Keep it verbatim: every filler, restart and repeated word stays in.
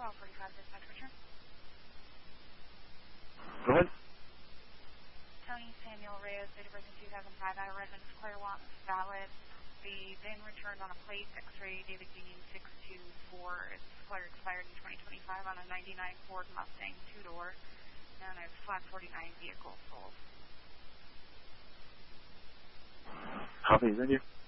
forty-five dispatch return. Go ahead. Tony Samuel Reyes, date of birth in two thousand five, out of residence Claremont, valid. The VIN returned on a plate, X-ray, David Union six two four. It's flare expired in twenty twenty-five on a ninety-nine Ford Mustang two-door, and it's flat forty-nine vehicle sold. Copy, thank you.